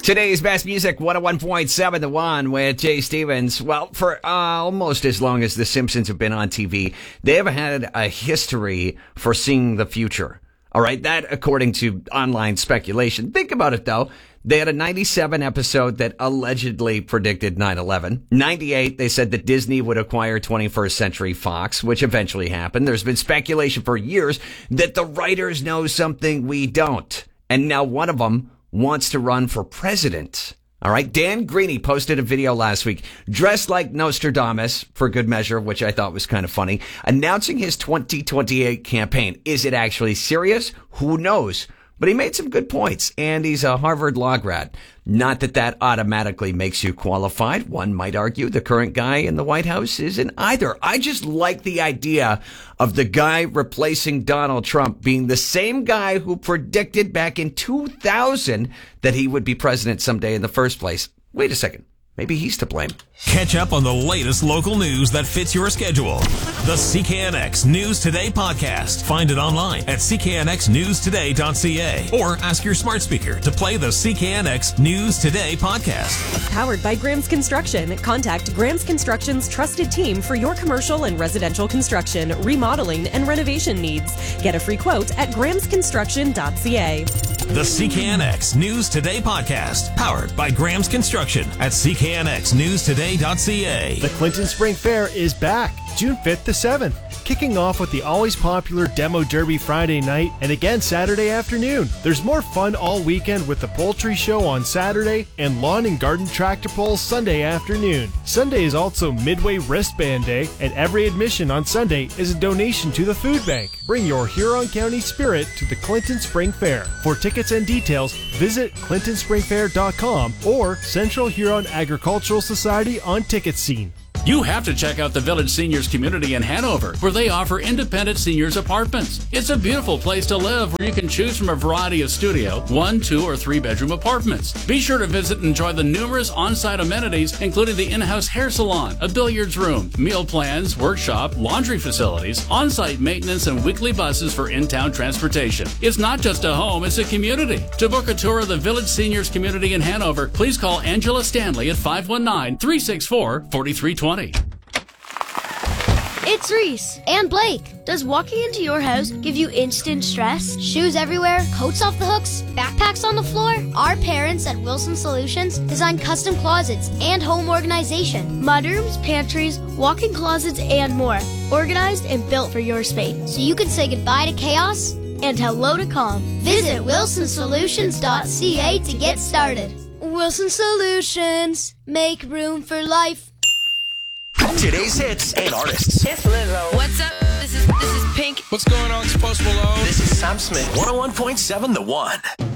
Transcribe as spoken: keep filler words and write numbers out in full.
Today's best music, one oh one point seven The One with Jay Stevens. Well, for uh, almost as long as The Simpsons have been on T V, they have had a history for seeing the future. All right, that according to online speculation. Think about it, though. They had a ninety-seven episode that allegedly predicted nine eleven. ninety-eight, they said that Disney would acquire twenty-first Century Fox, which eventually happened. There's been speculation for years that the writers know something we don't. And now one of them wants to run for president. All right. Dan Greeny posted a video last week dressed like Nostradamus for good measure, which I thought was kind of funny, announcing his twenty twenty-eight campaign. Is it actually serious? Who knows? But he made some good points, and he's a Harvard law grad. Not that that automatically makes you qualified. One might argue the current guy in the White House isn't either. I just like the idea of the guy replacing Donald Trump being the same guy who predicted back in two thousand that he would be president someday in the first place. Wait a second. Maybe he's to blame. Catch up on the latest local news that fits your schedule. The C K N X News Today podcast. Find it online at c k n x news today dot c a or ask your smart speaker to play the C K N X News Today podcast. Powered by Graham's Construction. Contact Graham's Construction's trusted team for your commercial and residential construction, remodeling, and renovation needs. Get a free quote at grahams construction dot c a. The C K N X News Today podcast. Powered by Graham's Construction at c k n x news today dot c a. The Clinton Spring Fair is back, June fifth to seventh. Kicking off with the always popular Demo Derby Friday night and again Saturday afternoon. There's more fun all weekend with the Poultry Show on Saturday and Lawn and Garden Tractor Pulls Sunday afternoon. Sunday is also Midway Wristband Day, and every admission on Sunday is a donation to the food bank. Bring your Huron County spirit to the Clinton Spring Fair. For tickets and details, visit clinton spring fair dot com or Central Huron Agricultural Society on Ticket Scene. You have to check out the Village Seniors Community in Hanover, where they offer independent seniors apartments. It's a beautiful place to live where you can choose from a variety of studio, one, two, or three bedroom apartments. Be sure to visit and enjoy the numerous on-site amenities, including the in-house hair salon, a billiards room, meal plans, workshop, laundry facilities, on-site maintenance, and weekly buses for in-town transportation. It's not just a home, it's a community. To book a tour of the Village Seniors Community in Hanover, please call Angela Stanley at five one nine, three six four, four three two zero. It's Reese and Blake. Does walking into your house give you instant stress? Shoes everywhere, coats off the hooks, backpacks on the floor? Our parents at Wilson Solutions design custom closets and home organization. Mudrooms, pantries, walk-in closets, and more. Organized and built for your space, so you can say goodbye to chaos and hello to calm. Visit wilson solutions dot c a to get started. Wilson Solutions. Make room for life. Today's hits and artists. It's Lizzo. What's up? This is this is Pink. What's going on? It's Post Malone. This is Sam Smith. one oh one point seven The One.